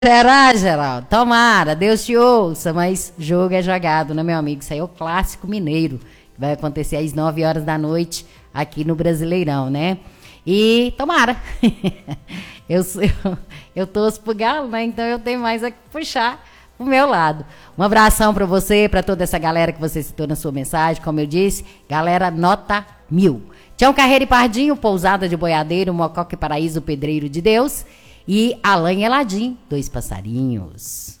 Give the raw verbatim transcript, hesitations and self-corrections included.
Será, Geraldo? Tomara, Deus te ouça, mas jogo é jogado, né, meu amigo? Isso aí é o clássico mineiro, que vai acontecer às nove horas da noite aqui no Brasileirão, né? E tomara. eu, eu, eu torço pro Galo, né? Então eu tenho mais a puxar pro meu lado. Um abração pra você, pra toda essa galera que você citou na sua mensagem, como eu disse, galera nota mil. Tião Carreiro e Pardinho, Pousada de Boiadeiro, Mococa e Paraíso, Pedreiro de Deus. E Alain Eladim, Dois Passarinhos.